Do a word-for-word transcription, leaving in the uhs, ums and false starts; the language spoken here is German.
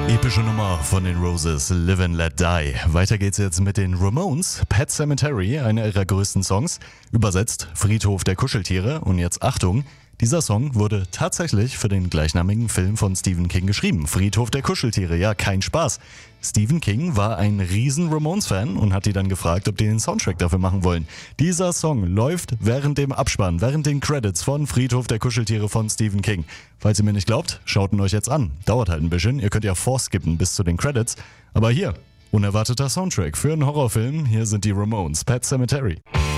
Epische Nummer von den Roses, Live and Let Die. Weiter geht's jetzt mit den Ramones, Pet Sematary, einer ihrer größten Songs. Übersetzt Friedhof der Kuscheltiere. Und jetzt Achtung, dieser Song wurde tatsächlich für den gleichnamigen Film von Stephen King geschrieben. Friedhof der Kuscheltiere, ja, kein Spaß. Stephen King war ein riesen Ramones-Fan und hat die dann gefragt, ob die den Soundtrack dafür machen wollen. Dieser Song läuft während dem Abspann, während den Credits von Friedhof der Kuscheltiere von Stephen King. Falls ihr mir nicht glaubt, schaut ihn euch jetzt an. Dauert halt ein bisschen, ihr könnt ja vorskippen bis zu den Credits. Aber hier, unerwarteter Soundtrack für einen Horrorfilm. Hier sind die Ramones, Pet Sematary.